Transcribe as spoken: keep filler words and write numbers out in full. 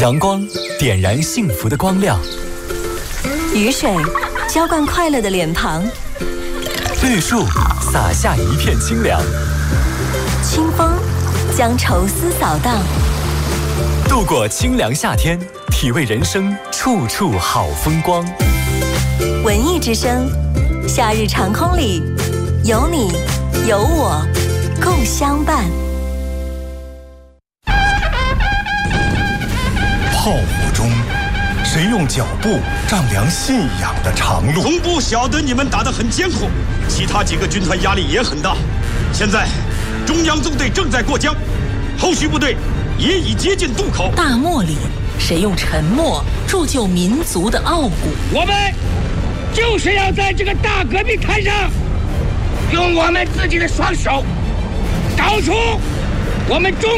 阳光点燃幸福的光亮， 雨水浇灌快乐的脸庞， 绿树洒下一片清凉， 清风将愁思扫荡。 度过清凉夏天，体味人生处处好风光。 文艺之声，夏日长空里，有你有我共相伴。 炮火中，谁用脚步丈量信仰的长路？ 总部晓得你们打得很艰苦，其他几个军团压力也很大。现在，中央纵队正在过江，后续部队也已接近渡口。 大漠里，谁用沉默铸就民族的傲骨？ 我们就是要在这个大革命台上，用我们自己的双手，找出我们中